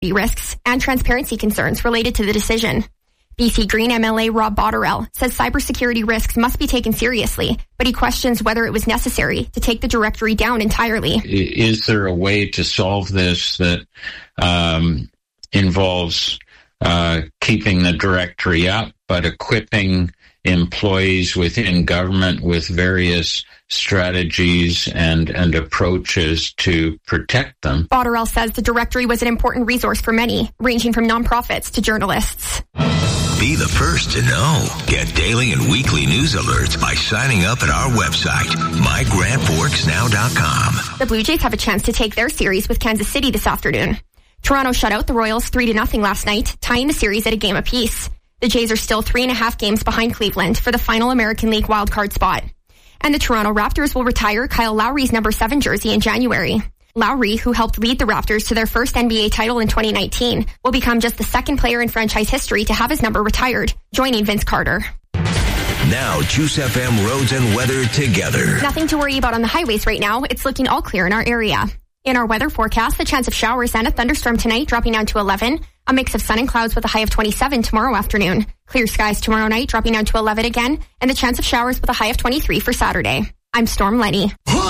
risks and transparency concerns related to the decision. BC Green MLA Rob Botterill says cybersecurity risks must be taken seriously, but he questions whether it was necessary to take the directory down entirely. Is there a way to solve this that involves keeping the directory up, but equipping employees within government with various strategies and approaches to protect them? Botterill says the directory was an important resource for many, ranging from nonprofits to journalists. Be the first to know. Get daily and weekly news alerts by signing up at our website, mygrandforksnow.com. The Blue Jays have a chance to take their series with Kansas City this afternoon. Toronto shut out the Royals 3-0 last night, tying the series at a game apiece. The Jays are still 3.5 games behind Cleveland for the final American League wildcard spot. And the Toronto Raptors will retire Kyle Lowry's number 7 jersey in January. Lowry, who helped lead the Raptors to their first NBA title in 2019, will become just the second player in franchise history to have his number retired, joining Vince Carter. Now, Juice FM roads and weather together. Nothing to worry about on the highways right now. It's looking all clear in our area. In our weather forecast, the chance of showers and a thunderstorm tonight dropping down to 11. A mix of sun and clouds with a high of 27 tomorrow afternoon. Clear skies tomorrow night dropping down to 11 again. And the chance of showers with a high of 23 for Saturday. I'm Storm Lenny.